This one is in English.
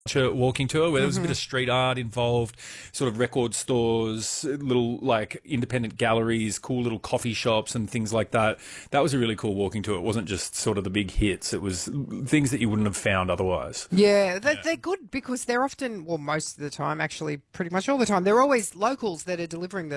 walking tour where there was a bit of street art involved, sort of record stores, little like independent galleries, cool little coffee shops and things like that. That was a really cool walking tour. It wasn't just sort of the big hits. It was things that you wouldn't have found otherwise. Yeah, they're good because they're often, well, most of the time, actually, pretty much all the time, they're always locals that are delivering